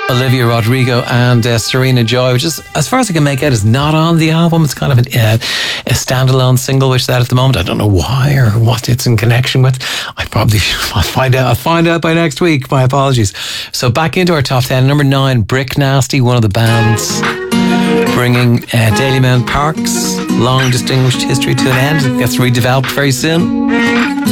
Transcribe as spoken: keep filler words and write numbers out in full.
Olivia Rodrigo and uh, Serena Joy, which is, as far as I can make out, is not on the album. It's kind of an, uh, a standalone single, which is out at the moment. I don't know why or what it's in connection with. I probably I'll find out. I'll find out by next week. My apologies. So back into our top ten. Number nine, Brick Nasty, one of the bands bringing uh, Dalymount Park's long distinguished history to an end. It gets redeveloped very soon.